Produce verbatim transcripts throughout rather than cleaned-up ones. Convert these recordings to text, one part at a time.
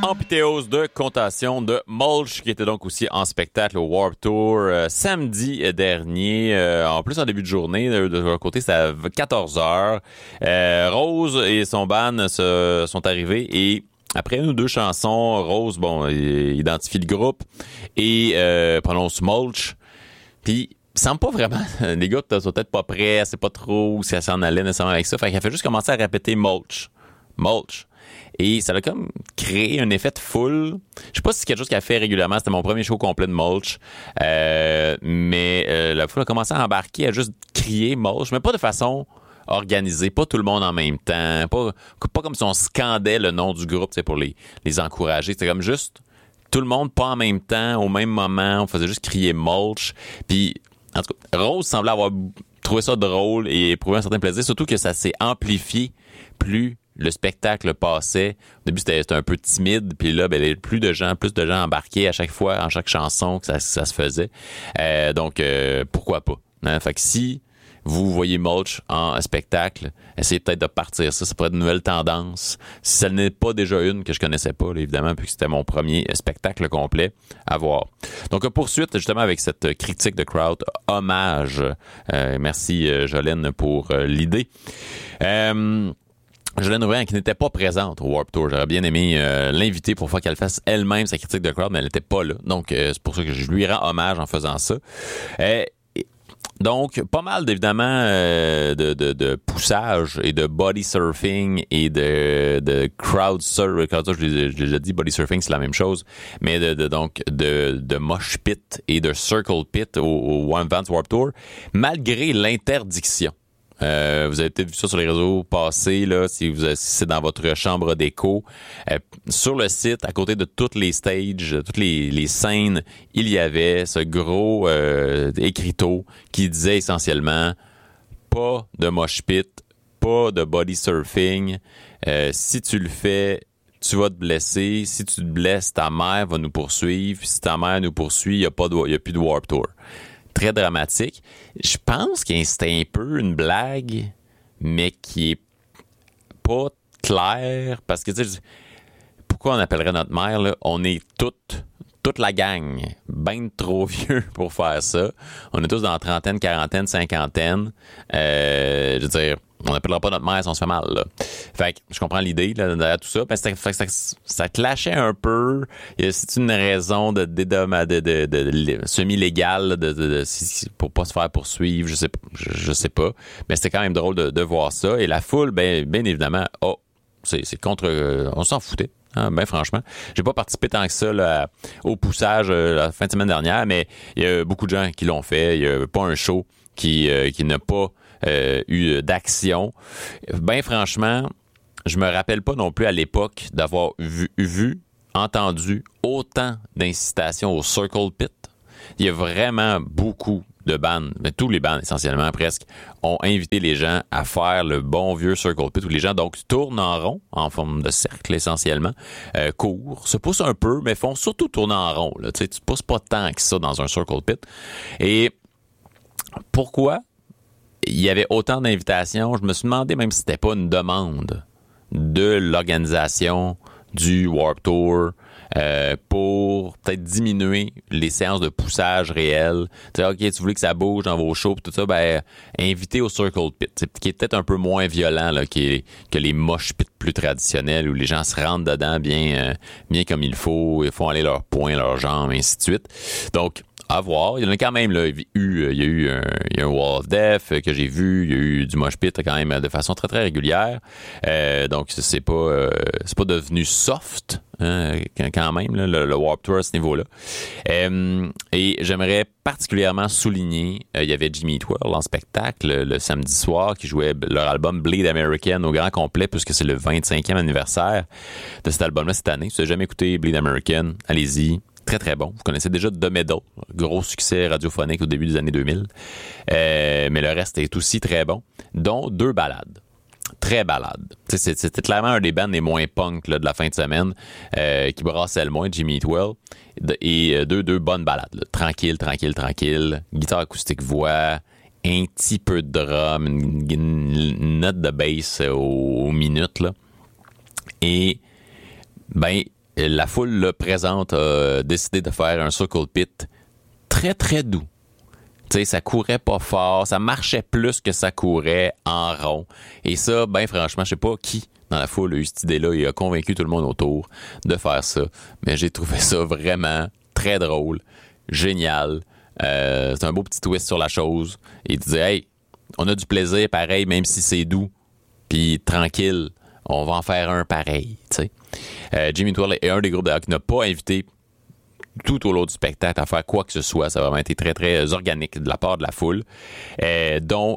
Empithéose de Contation de Mulch, qui était donc aussi en spectacle au Warped Tour euh, samedi dernier. Euh, en plus, en début de journée, de, de leur côté, c'était à quatorze heures. Euh, Rose et son band se, sont arrivés et après une ou deux chansons, Rose, bon, identifie le groupe et euh, prononce Mulch. Puis, il semble pas vraiment, les gars sont peut-être pas prêts, c'est pas trop où ça s'en allait nécessairement avec ça. Fait qu'elle fait juste commencer à répéter Mulch. Mulch. Et ça a comme créé un effet de foule. Je sais pas si c'est quelque chose qu'elle fait régulièrement. C'était mon premier show complet de Mulch. Euh, mais euh, la foule a commencé à embarquer, à juste crier Mulch, mais pas de façon organisée. Pas tout le monde en même temps. Pas, pas comme si on scandait le nom du groupe pour les, les encourager. C'était comme juste tout le monde pas en même temps, au même moment. On faisait juste crier Mulch. Puis, en tout cas, Rose semblait avoir trouvé ça drôle et éprouvé un certain plaisir. Surtout que ça s'est amplifié plus le spectacle passait. Au début, c'était, c'était un peu timide, puis là, ben, plus de gens, plus de gens embarqués à chaque fois, en chaque chanson que ça, ça se faisait. Euh, donc, euh, pourquoi pas? Hein? Fait que si vous voyez Mulch en spectacle, essayez peut-être de partir ça. Ça pourrait être une nouvelle tendance. Si ça n'est pas déjà une que je connaissais pas, là, évidemment, puisque c'était mon premier spectacle complet à voir. Donc, poursuite, justement, avec cette critique de crowd, hommage. Euh, merci, euh, Jolene, pour euh, l'idée. Euh, Jolene Rouyn, qui n'était pas présente au Warped Tour. J'aurais bien aimé euh, l'inviter pour faire qu'elle fasse elle-même sa critique de crowd, mais elle n'était pas là. Donc, euh, c'est pour ça que je lui rends hommage en faisant ça. Euh, donc, pas mal, évidemment, euh, de, de, de poussage et de body surfing et de, de crowd surf. Je l'ai déjà dit, body surfing, c'est la même chose. Mais de, de donc de, de mosh pit et de circle pit au, au One Vans Warped Tour, malgré l'interdiction. Euh, vous avez peut-être vu ça sur les réseaux passer, là, si, vous, si c'est dans votre chambre d'écho. Euh, sur le site, à côté de toutes les stages, toutes les, les scènes, il y avait ce gros euh, écriteau qui disait essentiellement pas de mosh pit, pas de body surfing. Euh, si tu le fais, tu vas te blesser. Si tu te blesses, ta mère va nous poursuivre. Si ta mère nous poursuit, il n'y a, pas de, il y a plus de Warped Tour. Très dramatique. Je pense que c'était un peu une blague, mais qui est pas claire, parce que, tu sais, pourquoi on appellerait notre mère, là? On est toute, toute la gang, ben trop vieux pour faire ça. On est tous dans la trentaine, quarantaine, cinquantaine. Euh, je veux dire, on n'appellera pas notre mère si on se fait mal, là. Fait que je comprends l'idée là, derrière tout ça. Ben, ça, ça, ça clashait un peu. C'est une raison de, de, de, de, de, de, de semi-légale de, de, de, de, pour pas se faire poursuivre. Je sais pas. Je, je sais pas. Mais c'était quand même drôle de, de voir ça. Et la foule, ben, bien évidemment, oh, c'est, c'est contre. Euh, on s'en foutait. Hein, ben franchement, j'ai pas participé tant que ça là, au poussage euh, la fin de semaine dernière, mais il y a beaucoup de gens qui l'ont fait. Il y a pas un show qui, euh, qui n'a pas euh, eu d'action. Ben franchement, je me rappelle pas non plus à l'époque d'avoir vu, vu entendu autant d'incitations au Circle Pit. Il y a vraiment beaucoup de bandes, mais tous les bandes essentiellement presque, ont invité les gens à faire le bon vieux Circle Pit où les gens donc tournent en rond, en forme de cercle essentiellement, euh, courent, se poussent un peu, mais font surtout tourner en rond. Là. Tu sais, tu te pousses pas tant que ça dans un Circle Pit. Et pourquoi il y avait autant d'invitations? Je me suis demandé même si c'était pas une demande de l'organisation du Warped Tour euh, pour peut-être diminuer les séances de poussage réelles. Tu sais, OK, tu voulais que ça bouge dans vos shows, tout ça, ben, invitez au Circle Pit, qui est peut-être un peu moins violent là, qui que les mosh pits plus traditionnels où les gens se rentrent dedans bien, euh, bien comme il faut, ils font aller leurs poings, leurs jambes, et ainsi de suite. Donc, à voir. Il y en a quand même là, eu, il y a eu un, il y a un Wall of Death que j'ai vu, il y a eu du mosh pit quand même de façon très très régulière. Euh, donc c'est pas euh, c'est pas devenu soft hein, quand même là, le, le Warped Tour à ce niveau-là. Euh, et j'aimerais particulièrement souligner, euh, il y avait Jimmy Eat World en spectacle le, le samedi soir qui jouait leur album Bleed American au grand complet puisque c'est le vingt-cinquième anniversaire de cet album-là cette année. Si vous n'avez jamais écouté Bleed American, allez-y. Très, très bon. Vous connaissez déjà The Medal, gros succès radiophonique au début des années deux mille. Euh, mais le reste est aussi très bon, dont deux ballades. Très ballades. C'est, c'était clairement un des bands les moins punk là, de la fin de semaine euh, qui brassait le moins, Jimmy Eat World. Et deux, deux bonnes ballades. Là. Tranquille, tranquille, tranquille. Guitare acoustique, voix, un petit peu de drum, une, une note de bass aux, aux minutes. Là. Et, ben... la foule là, présente a décidé de faire un circle pit très, très doux. Tu sais, ça courait pas fort, ça marchait plus que ça courait en rond. Et ça, ben franchement, je sais pas qui dans la foule a eu cette idée-là et a convaincu tout le monde autour de faire ça. Mais j'ai trouvé ça vraiment très drôle, génial. Euh, c'est un beau petit twist sur la chose. Et il disait, hey, on a du plaisir pareil, même si c'est doux, puis tranquille, on va en faire un pareil, tu sais. Euh, Jimmy Eat World est un des groupes d'ailleurs qui n'a pas invité tout au long du spectacle à faire quoi que ce soit. Ça a vraiment été très, très organique de la part de la foule, euh, dont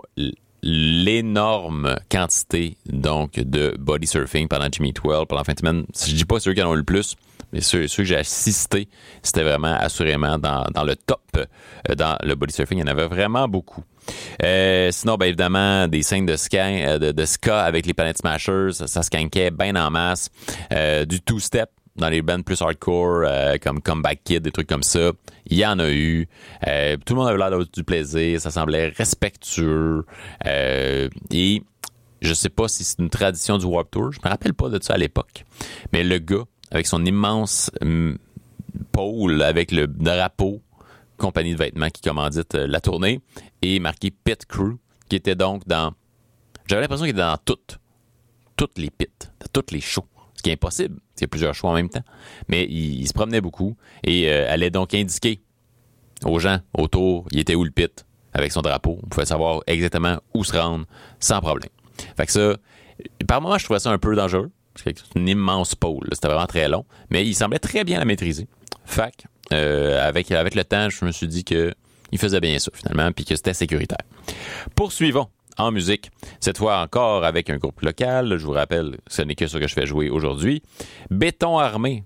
l'énorme quantité donc de body surfing pendant Jimmy Eat World, pendant la fin de semaine. Je dis pas ceux qui en ont eu le plus, mais ceux, ceux que j'ai assistés, c'était vraiment assurément dans, dans le top. Dans le body surfing, il y en avait vraiment beaucoup. Euh, sinon, ben évidemment, des scènes de ska, de, de ska avec les Planet Smashers, ça, ça skankait bien en masse. Euh, du two-step dans les bands plus hardcore, euh, comme Comeback Kid, des trucs comme ça. Il y en a eu. Euh, tout le monde avait l'air d'avoir du plaisir. Ça semblait respectueux. Euh, et je sais pas si c'est une tradition du Warped Tour. Je me rappelle pas de ça à l'époque. Mais le gars, avec son immense hum, pôle, avec le drapeau, compagnie de vêtements qui commandite la tournée, et marqué Pit Crew, qui était donc dans... J'avais l'impression qu'il était dans toutes, toutes les pits, dans toutes les shows. Ce qui est impossible, il y a plusieurs shows en même temps. Mais il, il se promenait beaucoup et euh, allait donc indiquer aux gens autour, il était où le pit, avec son drapeau. On pouvait savoir exactement où se rendre, sans problème. Fait que ça, par moments, je trouvais ça un peu dangereux, parce que c'est une immense pôle, c'était vraiment très long, mais il semblait très bien la maîtriser. Fait que, euh, avec, avec le temps, je me suis dit que il faisait bien ça, finalement, puis que c'était sécuritaire. Poursuivons en musique, cette fois encore avec un groupe local. Je vous rappelle, ce n'est que ça que je fais jouer aujourd'hui. Béton Armé.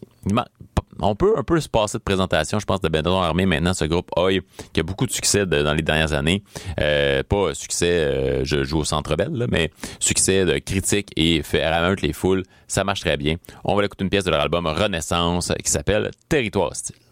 On peut un peu se passer de présentation, je pense, de Béton Armé. Maintenant, ce groupe Oi, qui a beaucoup de succès de, dans les dernières années. Euh, pas succès, euh, je joue au Centre Bell, là, mais succès de critique et fait rameuter les foules. Ça marche très bien. On va écouter une pièce de leur album Renaissance qui s'appelle Territoire hostile.